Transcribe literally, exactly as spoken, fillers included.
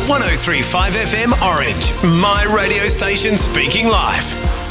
one oh three point five F M Orange, my radio station speaking life.